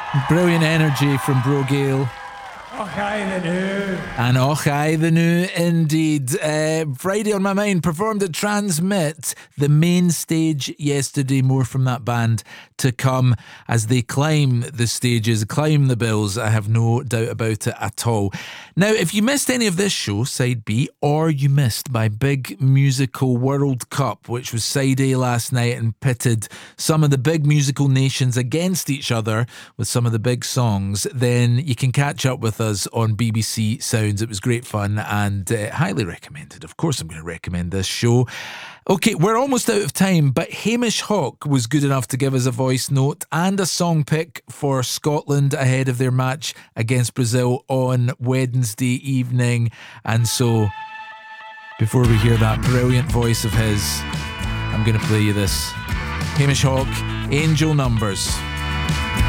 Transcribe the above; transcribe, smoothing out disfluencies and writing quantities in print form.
Brilliant energy from Bro Gale. Och aye the new. And och aye the new indeed. Friday on My Mind performed at Transmit, the main stage yesterday. More from that band to come as they climb the stages, climb the bills. I have no doubt about it at all. Now, if you missed any of this show, Side B, or you missed my big musical World Cup, which was Side A last night and pitted some of the big musical nations against each other with some of the big songs, then you can catch up with us on BBC Sounds. It was great fun and highly recommended. Of course I'm going to recommend this show. Okay, we're almost out of time, but Hamish Hawk was good enough to give us a voice note and a song pick for Scotland ahead of their match against Brazil on Wednesday evening. And so, before we hear that brilliant voice of his, I'm going to play you this. Hamish Hawk, Angel Numbers.